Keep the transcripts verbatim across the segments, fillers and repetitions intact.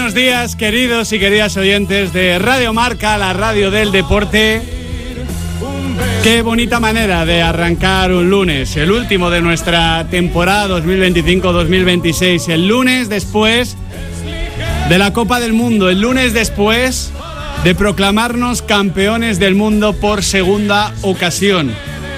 buenos días, queridos y queridas oyentes de Radio Marca, la radio del deporte. Qué bonita manera de arrancar un lunes, el último de nuestra temporada dos mil veinticinco dos mil veintiséis, el lunes después de la Copa del Mundo, el lunes después de proclamarnos campeones del mundo por segunda ocasión.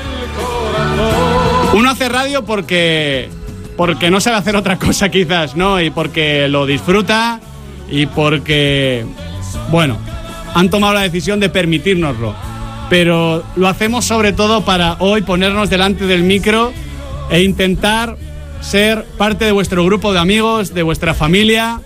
Uno hace radio porque, porque no sabe hacer otra cosa quizás, ¿no? Y porque lo disfruta y porque, bueno, han tomado la decisión de permitírnoslo. Pero lo hacemos sobre todo para hoy ponernos delante del micro e intentar ser parte de vuestro grupo de amigos, de vuestra familia,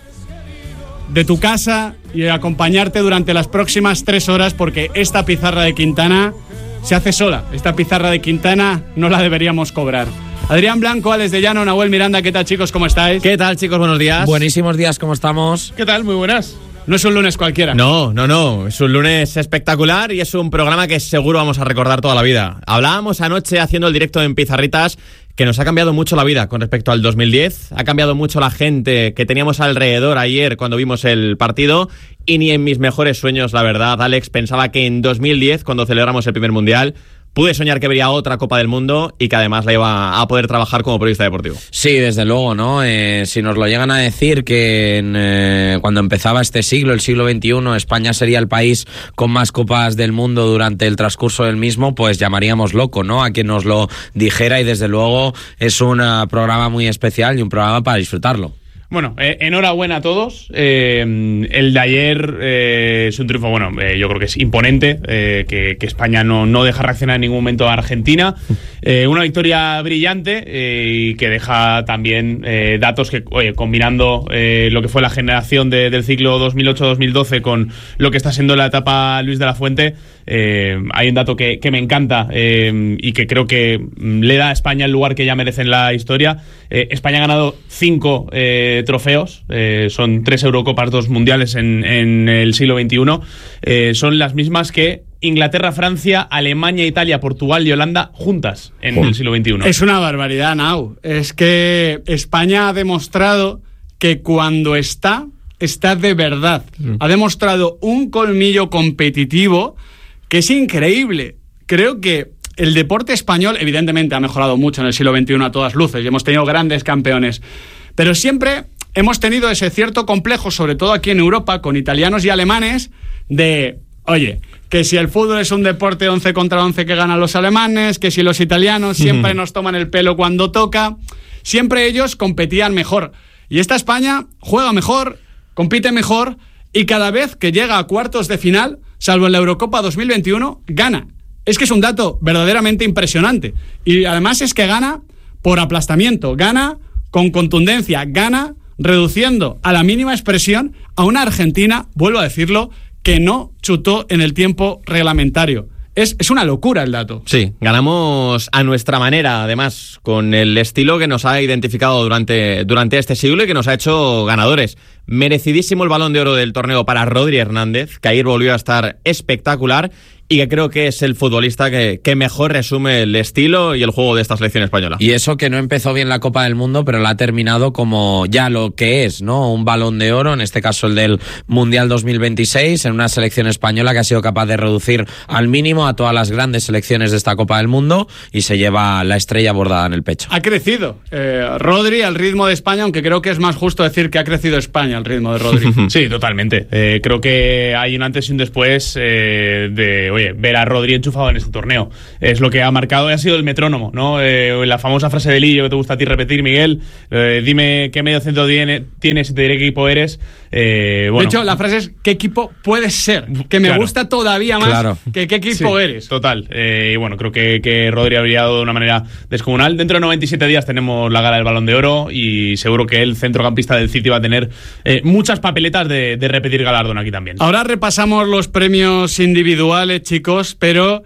de tu casa y acompañarte durante las próximas tres horas, porque esta pizarra de Quintana se hace sola. Esta pizarra de Quintana no la deberíamos cobrar. Adrián Blanco, Alex de Llano, Nahuel Miranda, ¿qué tal, chicos? ¿Cómo estáis? ¿Qué tal, chicos? Buenos días. Buenísimos días, ¿cómo estamos? ¿Qué tal? Muy buenas. No es un lunes cualquiera. No, no, no. Es un lunes espectacular y es un programa que seguro vamos a recordar toda la vida. Hablábamos anoche haciendo el directo en Pizarritas que nos ha cambiado mucho la vida con respecto al dos mil diez. Ha cambiado mucho la gente que teníamos alrededor ayer cuando vimos el partido. Y ni en mis mejores sueños, la verdad, Alex, pensaba que en dos mil diez, cuando celebramos el primer mundial, pude soñar que vería otra Copa del Mundo y que además la iba a poder trabajar como periodista deportivo. Sí, desde luego, ¿no? Eh, si nos lo llegan a decir que en, eh, cuando empezaba este siglo, el siglo veintiuno, España sería el país con más Copas del Mundo durante el transcurso del mismo, pues llamaríamos loco, ¿no? A quien nos lo dijera, y desde luego es un uh, programa muy especial y un programa para disfrutarlo. Bueno, eh, enhorabuena a todos. Eh, el de ayer eh, es un triunfo, bueno, eh, yo creo que es imponente, eh, que, que España no, no deja reaccionar en ningún momento a Argentina. Eh, una victoria brillante eh, y que deja también eh, datos que, oye, combinando eh, lo que fue la generación de, del ciclo dos mil ocho dos mil doce con lo que está siendo la etapa Luis de la Fuente, eh, hay un dato que, que me encanta eh, y que creo que le da a España el lugar que ya merece en la historia. Eh, España ha ganado cinco eh, trofeos, eh, son tres Eurocopas, dos mundiales en, en el siglo veintiuno, eh, son las mismas que Inglaterra, Francia, Alemania, Italia, Portugal y Holanda juntas en oh. el siglo veintiuno. Es una barbaridad, Nau. Es que España ha demostrado que cuando está, está de verdad. Mm. Ha demostrado un colmillo competitivo que es increíble. Creo que el deporte español, evidentemente, ha mejorado mucho en el siglo veintiuno a todas luces y hemos tenido grandes campeones, pero siempre hemos tenido ese cierto complejo, sobre todo aquí en Europa, con italianos y alemanes, de, oye, que si el fútbol es un deporte once contra once que ganan los alemanes, que si los italianos siempre mm. nos toman el pelo cuando toca, siempre ellos competían mejor. Y esta España juega mejor, compite mejor y cada vez que llega a cuartos de final, salvo en la Eurocopa dos mil veintiuno, gana. Es que es un dato verdaderamente impresionante. Y además es que gana por aplastamiento, gana con contundencia, gana reduciendo a la mínima expresión a una Argentina, vuelvo a decirlo, que no chutó en el tiempo reglamentario. Es, es una locura el dato. Sí, ganamos a nuestra manera, además, con el estilo que nos ha identificado durante, durante este siglo y que nos ha hecho ganadores. Merecidísimo el Balón de Oro del torneo para Rodri Hernández, que ayer volvió a estar espectacular y que creo que es el futbolista que, que mejor resume el estilo y el juego de esta selección española. Y eso que no empezó bien la Copa del Mundo, pero la ha terminado como ya lo que es, ¿no? Un Balón de Oro, en este caso el del Mundial dos mil veintiséis, en una selección española que ha sido capaz de reducir al mínimo a todas las grandes selecciones de esta Copa del Mundo y se lleva la estrella bordada en el pecho. Ha crecido eh, Rodri al ritmo de España, aunque creo que es más justo decir que ha crecido España al ritmo de Rodri. Sí, totalmente. Eh, creo que hay un antes y un después eh, de... Oye, ver a Rodri enchufado en este torneo. Es lo que ha marcado y ha sido el metrónomo, ¿no? Eh, la famosa frase de Lillo que te gusta a ti repetir, Miguel. Eh, dime qué medio centro tiene, tienes y te diré qué equipo eres. Eh, bueno. De hecho, la frase es ¿qué equipo puedes ser? Que me claro. gusta todavía más claro. que qué equipo sí, eres. Total. Eh, y bueno, creo que, que Rodri ha brillado de una manera descomunal. Dentro de noventa y siete días tenemos la gala del Balón de Oro y seguro que el centrocampista del City va a tener eh, muchas papeletas de, de repetir galardón aquí también. Ahora repasamos los premios individuales, chicos, pero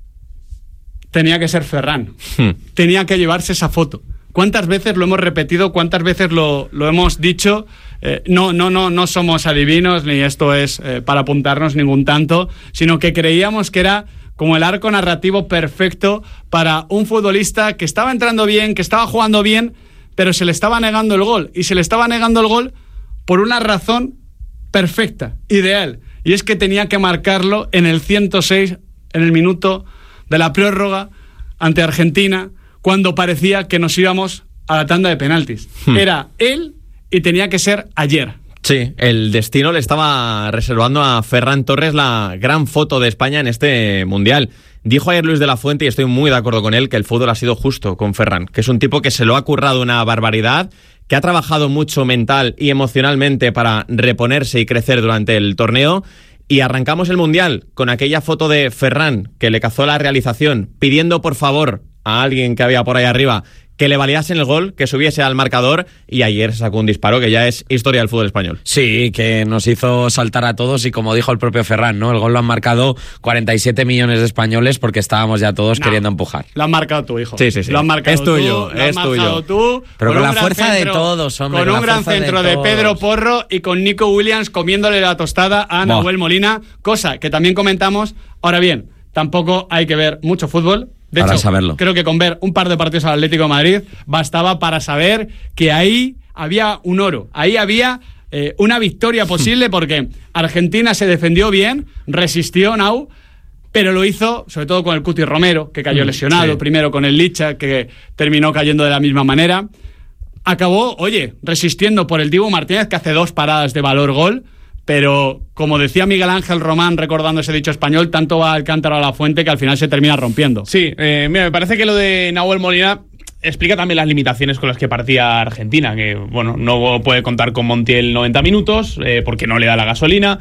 tenía que ser Ferran. Hmm. Tenía que llevarse esa foto. ¿Cuántas veces lo hemos repetido? ¿Cuántas veces lo, lo hemos dicho? Eh, no, no, no, no somos adivinos, ni esto es eh, para apuntarnos ningún tanto, sino que creíamos que era como el arco narrativo perfecto para un futbolista que estaba entrando bien, que estaba jugando bien, pero se le estaba negando el gol. Y se le estaba negando el gol por una razón perfecta, ideal. Y es que tenía que marcarlo en el ciento seis, en el minuto de la prórroga ante Argentina, cuando parecía que nos íbamos a la tanda de penaltis. Hmm. Era él y tenía que ser ayer. Sí, el destino le estaba reservando a Ferran Torres la gran foto de España en este Mundial. Dijo ayer Luis de la Fuente, y estoy muy de acuerdo con él, que el fútbol ha sido justo con Ferran, que es un tipo que se lo ha currado una barbaridad, que ha trabajado mucho mental y emocionalmente para reponerse y crecer durante el torneo. Y arrancamos el Mundial con aquella foto de Ferran, que le cazó la realización, pidiendo por favor a alguien que había por ahí arriba que le validasen el gol, que subiese al marcador, y ayer sacó un disparo que ya es historia del fútbol español. Sí, que nos hizo saltar a todos, y como dijo el propio Ferran, ¿no? El gol lo han marcado cuarenta y siete millones de españoles porque estábamos ya todos no, queriendo empujar. Lo han marcado tú, hijo. Sí, sí, sí. Lo han marcado es tuyo, tú, es lo has tuyo. Tú, Pero con, con la fuerza centro, de todos, hombre. Con un gran centro de, de Pedro Porro y con Nico Williams comiéndole la tostada a Nahuel Molina, cosa que también comentamos. Ahora bien, tampoco hay que ver mucho fútbol. De para hecho, saberlo. Creo que con ver un par de partidos al Atlético de Madrid bastaba para saber que ahí había un oro, ahí había eh, una victoria posible, porque Argentina se defendió bien, resistió, Nau, pero lo hizo sobre todo con el Cuti Romero, que cayó lesionado, sí. Primero con el Licha, que terminó cayendo de la misma manera. Acabó, oye, resistiendo por el Dibu Martínez, que hace dos paradas de valor gol. Pero, como decía Miguel Ángel Román, recordando ese dicho español, tanto va al cántaro a la fuente que al final se termina rompiendo. Sí, eh, mira, me parece que lo de Nahuel Molina explica también las limitaciones con las que partía Argentina, que bueno, no puede contar con Montiel noventa minutos, eh, porque no le da la gasolina.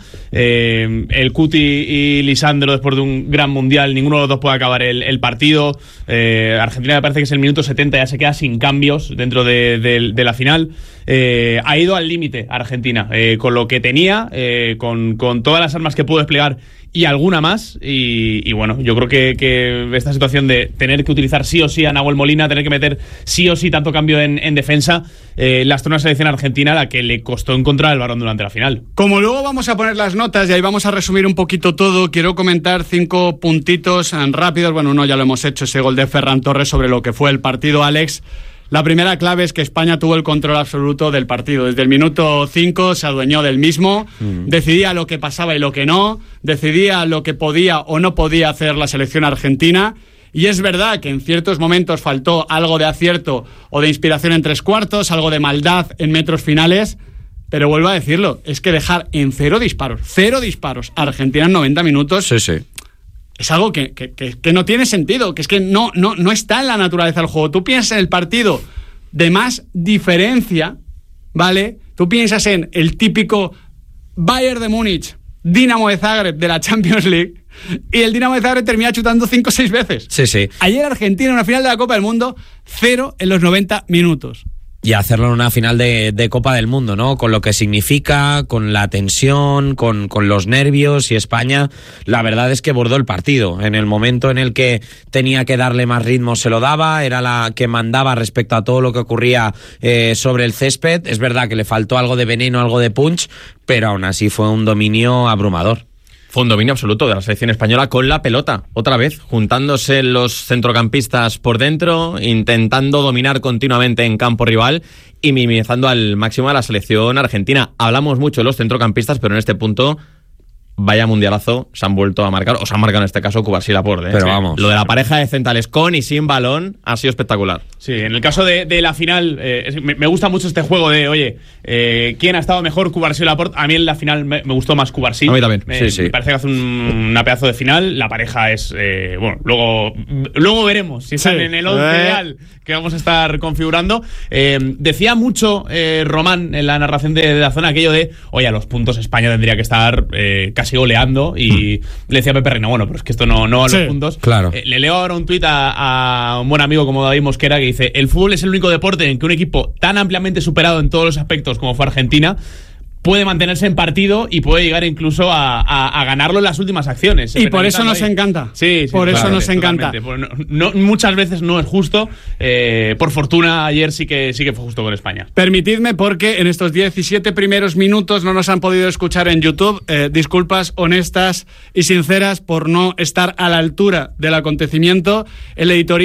Eh, el Cuti y Lisandro, después de un gran mundial, ninguno de los dos puede acabar el, el partido. Eh, Argentina me parece que es el minuto setenta, ya se queda sin cambios dentro de, de, de la final. Eh, ha ido al límite Argentina, eh, con lo que tenía, eh, con, con todas las armas que pudo desplegar y alguna más, y, y bueno, yo creo que, que esta situación de tener que utilizar sí o sí a Nahuel Molina, tener que meter sí o sí tanto cambio en, en defensa, eh, lastró una selección argentina a la que le costó encontrar el balón durante la final. Como luego vamos a poner las notas y ahí vamos a resumir un poquito todo, quiero comentar cinco puntitos rápidos. Bueno, uno ya lo hemos hecho, ese gol de Ferran Torres sobre lo que fue el partido, Alex. La primera clave es que España tuvo el control absoluto del partido. Desde el minuto cinco se adueñó del mismo, mm. decidía lo que pasaba y lo que no, decidía lo que podía o no podía hacer la selección argentina. Y es verdad que en ciertos momentos faltó algo de acierto o de inspiración en tres cuartos, algo de maldad en metros finales, pero vuelvo a decirlo, es que dejar en cero disparos, cero disparos a Argentina en noventa minutos... Sí, sí. Es algo que, que, que, que no tiene sentido, que es que no, no, no está en la naturaleza del juego. Tú piensas en el partido de más diferencia, ¿vale? Tú piensas en el típico Bayern de Múnich, Dinamo de Zagreb de la Champions League, y el Dinamo de Zagreb termina chutando cinco o seis veces. Sí, sí. Ayer Argentina en una final de la Copa del Mundo, cero en los noventa minutos. Y hacerlo en una final de, de Copa del Mundo, ¿no? Con lo que significa, con la tensión, con, con los nervios. Y España, la verdad es que bordó el partido. En el momento en el que tenía que darle más ritmo se lo daba, era la que mandaba respecto a todo lo que ocurría eh, sobre el césped. Es verdad que le faltó algo de veneno, algo de punch, pero aún así fue un dominio abrumador. Fue un dominio absoluto de la selección española con la pelota, otra vez, juntándose los centrocampistas por dentro, intentando dominar continuamente en campo rival y minimizando al máximo a la selección argentina. Hablamos mucho de los centrocampistas, pero en este punto, vaya mundialazo, se han vuelto a marcar, o se han marcado en este caso Cubarsí y Laporte. ¿eh? Pero vamos. Lo de la pareja de centrales con y sin balón ha sido espectacular. Sí, en el caso de, de la final, eh, me, me gusta mucho este juego de, oye, eh, ¿quién ha estado mejor, Cubarsí o Laporte? A mí en la final me, me gustó más Cubarsí. A mí también. Me, sí, sí. me parece que hace un, una pedazo de final. La pareja es, eh, bueno, luego, luego veremos si están sí. en el once eh. ideal que vamos a estar configurando. Eh, decía mucho eh, Román en la narración de, de la zona aquello de, oye, a los puntos España tendría que estar eh, casi goleando. Y mm. le decía a Pepe Reina, bueno, pero es que esto no, no va a los sí, puntos. Claro. Eh, le leo ahora un tuit a, a un buen amigo como David Mosquera que dice: el fútbol es el único deporte en que un equipo tan ampliamente superado en todos los aspectos como fue Argentina puede mantenerse en partido y puede llegar incluso a, a, a ganarlo en las últimas acciones. Y por eso nos ahí. encanta. Sí, sí, por eso totalmente, nos encanta. No, no, muchas veces no es justo. Eh, por fortuna, ayer sí que sí que fue justo con España. Permitidme, porque en estos diecisiete primeros minutos no nos han podido escuchar en YouTube. Eh, disculpas honestas y sinceras por no estar a la altura del acontecimiento. El editorial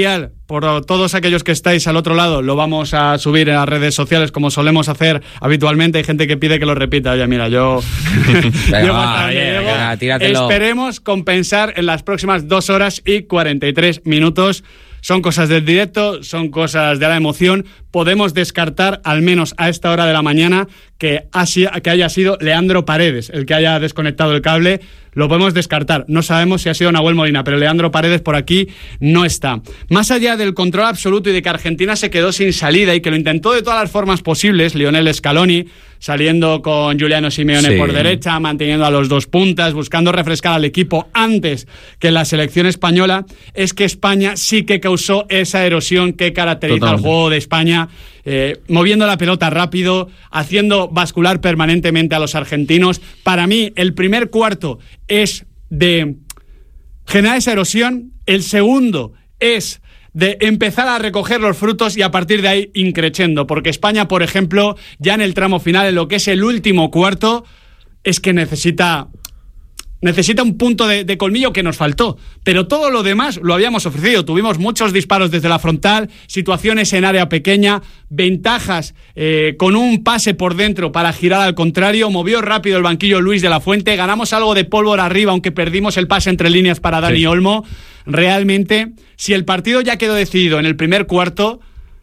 por todos aquellos que estáis al otro lado, lo vamos a subir en las redes sociales como solemos hacer habitualmente. Hay gente que pide que lo repita. Oye, mira, yo... Venga, llego va, hasta donde venga, llego. venga, tíratelo. Esperemos compensar en las próximas dos horas y cuarenta y tres minutos. Son cosas del directo, son cosas de la emoción. Podemos descartar, al menos a esta hora de la mañana, que, haya, que haya sido Leandro Paredes el que haya desconectado el cable. Lo podemos descartar. No sabemos si ha sido Nahuel Molina, pero Leandro Paredes por aquí no está. Más allá del control absoluto y de que Argentina se quedó sin salida y que lo intentó de todas las formas posibles, Lionel Scaloni, saliendo con Giuliano Simeone sí. por derecha, manteniendo a los dos puntas, buscando refrescar al equipo antes que la selección española, es que España sí que causó esa erosión que caracteriza Totalmente. al juego de España, eh, moviendo la pelota rápido, haciendo bascular permanentemente a los argentinos. Para mí, el primer cuarto es de generar esa erosión, el segundo es de empezar a recoger los frutos y a partir de ahí increciendo, porque España, por ejemplo, ya en el tramo final, en lo que es el último cuarto, es que necesita necesita un punto de, de colmillo que nos faltó, pero todo lo demás lo habíamos ofrecido. Tuvimos muchos disparos desde la frontal, situaciones en área pequeña, ventajas eh, con un pase por dentro para girar al contrario, movió rápido el banquillo Luis de la Fuente, ganamos algo de pólvora arriba, aunque perdimos el pase entre líneas para Dani sí. Olmo. Realmente, si el partido ya quedó decidido en el primer cuarto,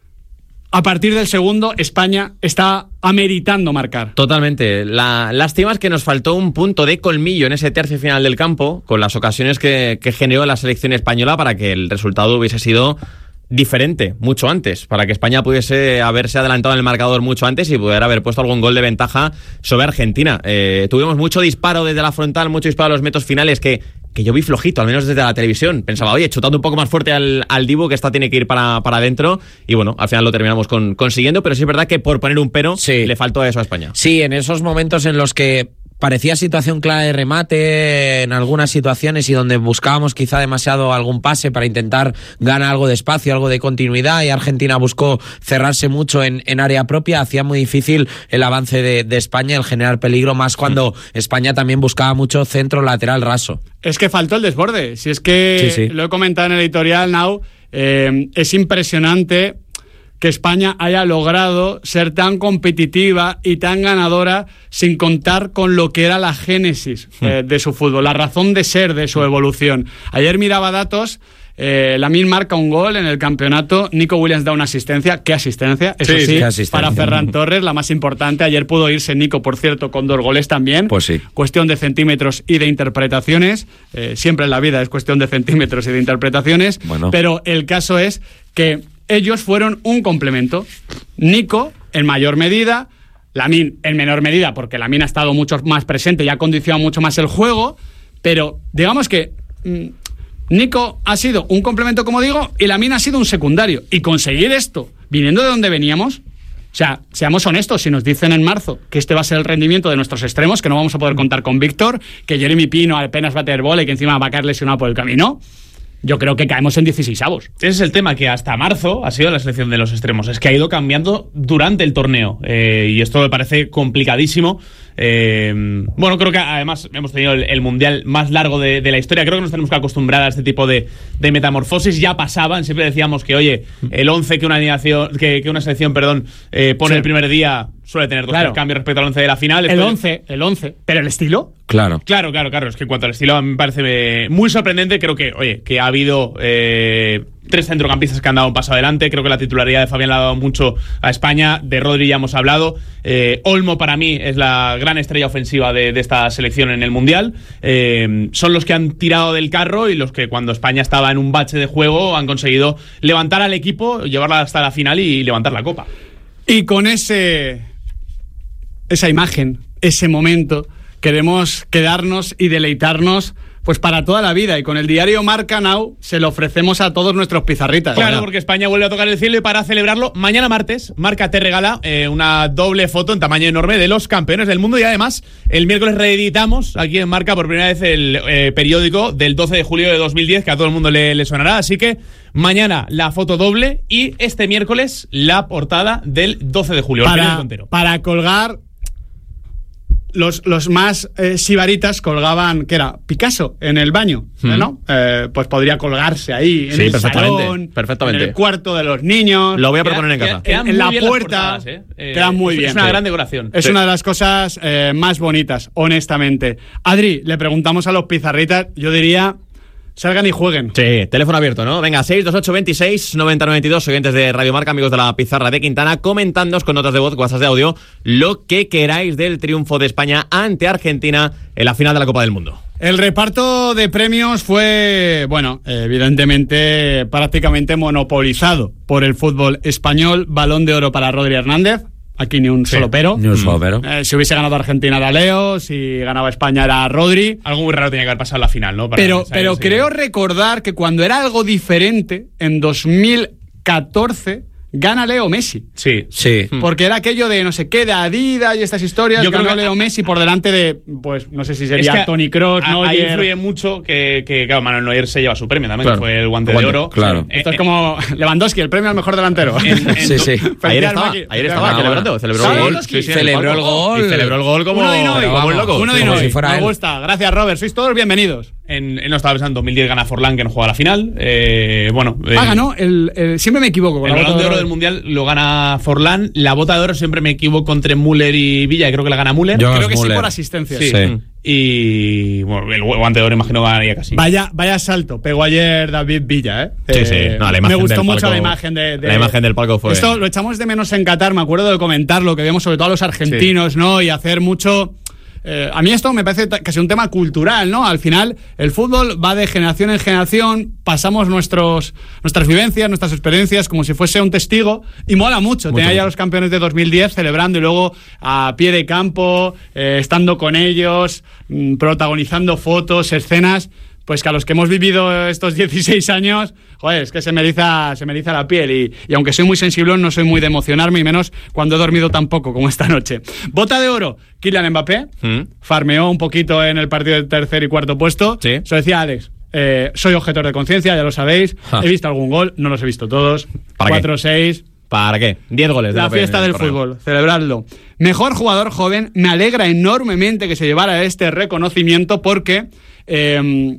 a partir del segundo, España está ameritando marcar. Totalmente. La lástima es que nos faltó un punto de colmillo en ese tercio final del campo, con las ocasiones que, que generó la selección española para que el resultado hubiese sido diferente mucho antes, para que España pudiese haberse adelantado en el marcador mucho antes y poder haber puesto algún gol de ventaja sobre Argentina. Eh, tuvimos mucho disparo desde la frontal, mucho disparo a los metros finales que, que yo vi flojito, al menos desde la televisión. Pensaba, oye, chutando un poco más fuerte al, al Dibu, que esta tiene que ir para, para adentro, y bueno, al final lo terminamos con, consiguiendo, pero sí es verdad que por poner un pero, sí. le faltó eso a España. Sí, en esos momentos en los que parecía situación clara de remate en algunas situaciones y donde buscábamos quizá demasiado algún pase para intentar ganar algo de espacio, algo de continuidad, y Argentina buscó cerrarse mucho en, en área propia, hacía muy difícil el avance de, de España, el generar peligro, más cuando mm. España también buscaba mucho centro lateral raso. Es que faltó el desborde, si es que sí, sí. lo he comentado en el editorial, Now, eh, es impresionante que España haya logrado ser tan competitiva y tan ganadora sin contar con lo que era la génesis eh, de su fútbol, la razón de ser de su evolución. Ayer miraba datos, eh, Lamine marca un gol en el campeonato, Nico Williams da una asistencia. ¿Qué asistencia? Eso sí, sí asistencia. Para Ferran Torres, la más importante. Ayer pudo irse Nico, por cierto, con dos goles también. Pues sí. Cuestión de centímetros y de interpretaciones. Eh, siempre en la vida es cuestión de centímetros y de interpretaciones. Bueno. Pero el caso es que ellos fueron un complemento. Nico, en mayor medida, Lamine en menor medida, porque Lamine ha estado mucho más presente y ha condicionado mucho más el juego, pero digamos que mmm, Nico ha sido un complemento, como digo, y Lamine ha sido un secundario. Y conseguir esto, viniendo de donde veníamos, o sea, seamos honestos, si nos dicen en marzo que este va a ser el rendimiento de nuestros extremos, que no vamos a poder contar con Víctor, que Jeremy Pino apenas va a tener bola y que encima va a caer lesionado por el camino, yo creo que caemos en dieciseisavos. Ese es el tema, que hasta marzo ha sido la selección de los extremos. Es que ha ido cambiando durante el torneo. Eh, y esto me parece complicadísimo. Eh, bueno, creo que además hemos tenido el, el mundial más largo de, de la historia. Creo que nos tenemos que acostumbrar a este tipo de, de metamorfosis. Ya pasaban, siempre decíamos que, oye, el once que una, animación, que, que una selección perdón, eh, pone sí. el primer día suele tener dos claro. cambios respecto al once de la final. El once, el once. ¿Pero el estilo? Claro. Claro, claro, claro. Es que en cuanto al estilo me parece muy sorprendente. Creo que, oye, que ha habido eh, tres centrocampistas que han dado un paso adelante. Creo que la titularidad de Fabián le ha dado mucho a España. De Rodri ya hemos hablado. Eh, Olmo para mí es la gran estrella ofensiva de, de esta selección en el Mundial. Eh, son los que han tirado del carro y los que cuando España estaba en un bache de juego han conseguido levantar al equipo, llevarla hasta la final y levantar la copa. Y con ese esa imagen, ese momento, queremos quedarnos y deleitarnos pues para toda la vida, y con el diario Marca Now se lo ofrecemos a todos nuestros pizarritas. Claro, porque España vuelve a tocar el cielo, y para celebrarlo, mañana martes, Marca te regala eh, una doble foto en tamaño enorme de los campeones del mundo, y además el miércoles reeditamos aquí en Marca por primera vez el eh, periódico del doce de julio de dos mil diez, que a todo el mundo le, le sonará, así que mañana la foto doble y este miércoles la portada del doce de julio. Para, para colgar los, los más eh, sibaritas colgaban, ¿qué era? Picasso en el baño, Mm. ¿no? Eh, pues podría colgarse ahí, en Sí, el perfectamente, salón, perfectamente. en el cuarto de los niños. Lo voy a Queda- proponer en queda- casa. quedan En muy la bien las puerta, portadas, ¿eh? Eh, quedan muy es- bien. Es una Sí. gran decoración. Es Sí. una de las cosas eh, más bonitas, honestamente. Adri, le preguntamos a los pizarritas, yo diría, salgan y jueguen. Sí, teléfono abierto, ¿no? Venga, seis dos ocho veintiséis noventa noventa y dos, oyentes de Radio Marca, amigos de la Pizarra de Quintana, comentándonos con notas de voz, WhatsApp de audio, lo que queráis del triunfo de España ante Argentina en la final de la Copa del Mundo. El reparto de premios fue, bueno, evidentemente prácticamente monopolizado por el fútbol español. Balón de oro para Rodri Hernández. Aquí ni un solo pero. Ni un solo pero. Eh, si hubiese ganado Argentina era Leo, si ganaba España era Rodri. Algo muy raro tenía que haber pasado en la final, ¿no? Para Pero, pensar pero eso, creo sí. recordar que cuando era algo diferente, en dos mil catorce, gana Leo Messi. Sí. Sí. Porque era aquello de no sé qué, de Adidas y estas historias. Yo creo ganó que- Leo Messi por delante de, pues, no sé si Es sería que Toni Kroos, a- Neuer. Ahí influye mucho que, que claro, Manuel Neuer se lleva su premio también, Claro. que fue el guante, Guante, de oro. claro. Eh, Esto es eh, como Lewandowski, el premio al mejor delantero. en- en- Sí, sí. Ayer Felicidades, estaba, Maki. ayer estaba Ah, celebrando, bueno. celebró Sí, el gol. Lewandowski Sí, sí, en el celebró el palco. gol. Y celebró el gol como, Uno de Inoy. como un loco. Uno de Como Inoy. si fuera Me él. gusta. Gracias, Robert. Sois todos bienvenidos. En, en, no estaba pensando, en dos mil diez gana Forlán, que no juega la final. Eh, bueno, eh, Ah, ganó. El, el- siempre me equivoco con el la balón bota de oro del Mundial lo gana Forlán. La bota de oro siempre me equivoco entre Müller y Villa, y creo que la gana Müller. Yo- Creo que sí Müller. por asistencia. Sí. Sí. Y bueno, el guante de oro imagino que ganaría casi. Vaya, vaya salto. Pegó ayer David Villa, ¿eh? Sí, Eh, sí. No, la me imagen gustó del mucho palco- la imagen de, de- la imagen del palco fue- Esto lo echamos de menos en Qatar. Me acuerdo de comentarlo, que vemos sobre todo a los argentinos, ¿no? Y hacer mucho. Eh, a mí esto me parece ta- casi un tema cultural, ¿no? Al final, el fútbol va de generación en generación, pasamos nuestros, nuestras vivencias, nuestras experiencias como si fuese un testigo, y mola mucho. Tenía ya los campeones de dos mil diez celebrando y luego a pie de campo, eh, estando con ellos, mm, protagonizando fotos, escenas. Pues que a los que hemos vivido estos dieciséis años, joder, es que se me eriza, se me eriza la piel. Y, y aunque soy muy sensible, no soy muy de emocionarme, y menos cuando he dormido tan poco como esta noche. Bota de oro, Kylian Mbappé. Mm. Farmeó un poquito en el partido de tercer y cuarto puesto. Sí. Se lo decía Alex. eh, soy objetor de conciencia, ya lo sabéis. Ja. He visto algún gol, no los he visto todos. ¿Para qué? cuatro seis. ¿Para qué? diez goles. de La Mbappé fiesta en el del torneo. fútbol, celebradlo. Mejor jugador joven, me alegra enormemente que se llevara este reconocimiento porque eh,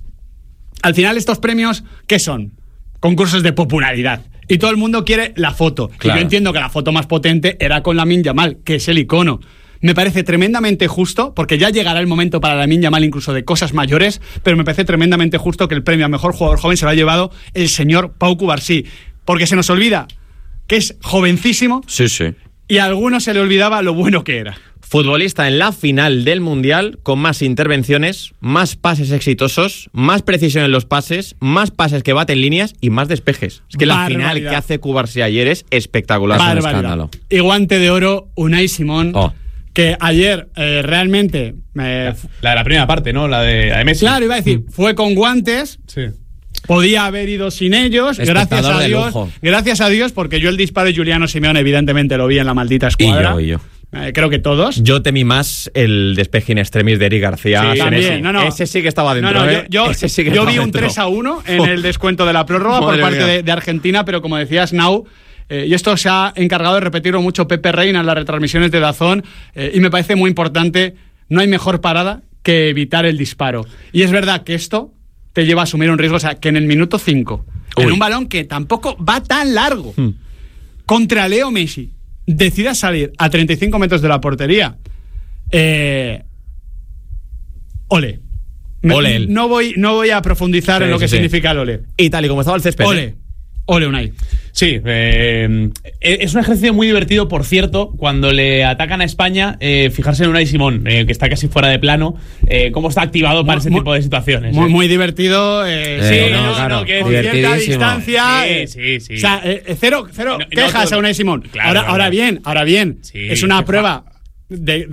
al final estos premios, ¿qué son? Concursos de popularidad. Y todo el mundo quiere la foto. Claro. Y yo entiendo que la foto más potente era con Lamine Yamal, que es el icono. Me parece tremendamente justo, porque ya llegará el momento para Lamine Yamal incluso de cosas mayores, pero me parece tremendamente justo que el premio a mejor jugador joven se lo ha llevado el señor Pau Cubarsí. Porque se nos olvida que es jovencísimo Sí, sí. y a algunos se le olvidaba lo bueno que era. Futbolista en la final del Mundial con más intervenciones, más pases exitosos, más precisión en los pases, más pases que baten líneas y más despejes. Es que la Barbaridad. final que hace Cubarsí ayer es espectacular. un Barbaridad. escándalo. Y guante de oro, Unai Simón, Oh. que ayer eh, realmente... eh, f- La de la primera parte, ¿no? La de, la de Messi. claro, iba a decir, fue con guantes, Sí. podía haber ido sin ellos, gracias Espectador a de Dios. lujo. Gracias a Dios, porque yo el disparo de Juliano Simeone evidentemente lo vi en la maldita Y escuadra. yo, y yo. Eh, creo que todos. Yo temí más el despeje in extremis de Eric García. Sí, Senesi. también, no, no. Ese sí que estaba dentro. No, no, ¿eh? yo, yo- Ese sí que yo estaba vi un dentro. tres a uno en el descuento de la prórroga por Madre parte mía. de, de Argentina, pero como decías, Nau, eh, y esto se ha encargado de repetirlo mucho Pepe Reina en las retransmisiones de DAZN, eh, y me parece muy importante, no hay mejor parada que evitar el disparo. Y es verdad que esto te lleva a asumir un riesgo, o sea, que en el minuto cinco, en Uy. un balón que tampoco va tan largo, Hmm. contra Leo Messi, decida salir a treinta y cinco metros de la portería, eh, ole. Me- Ole él. No voy, no voy a profundizar Sí, en lo sí, que sí. significa el ole. Y tal y como estaba el césped. Ole. ¿eh? Ole, Unai. Sí, eh, es un ejercicio muy divertido, por cierto, cuando le atacan a España, eh, fijarse en Unai Simón, eh, que está casi fuera de plano, eh, cómo está activado para Muy- ese muy- tipo de situaciones. Muy, eh. muy divertido. eh, Eh, sí, no, no, claro, no, que con cierta divertidísimo. distancia. Sí, eh, sí, sí. O sea, eh, eh, cero, cero No, y no quejas todo- a Unai Simón. Claro, ahora, claro. ahora bien, ahora bien. Sí, es una queja. prueba de,